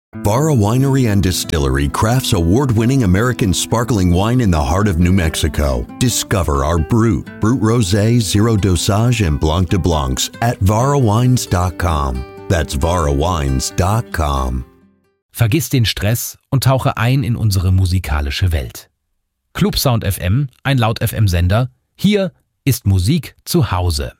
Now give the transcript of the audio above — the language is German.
Vara Winery and Distillery crafts award-winning American sparkling wine in the heart of New Mexico. Discover our Brut Rosé, Zero Dosage, and Blanc de Blancs at varawines.com. That's varawines.com. Vergiss den Stress und tauche ein in unsere musikalische Welt. Club Sound FM, ein Laut-FM-Sender. Hier ist Musik zu Hause.